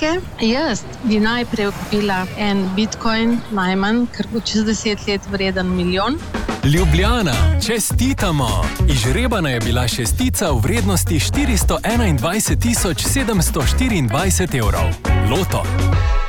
številke. Jaz bi najprej kupila en bitcoin, najmanj, ker bo čez 10 let vreden 1 milijon. Ljubljana, čestitamo! Izžrebana je bila šestica v vrednosti 421 724 evrov. Loto.